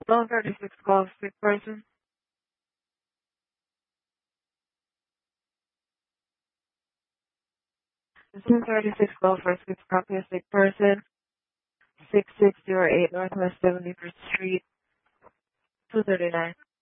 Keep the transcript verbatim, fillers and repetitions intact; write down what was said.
Loan thirty-six call sick person. Zoom thirty-six call for six copy of sick person. six six zero eight Northwest seventy-first Street, two thirty-nine.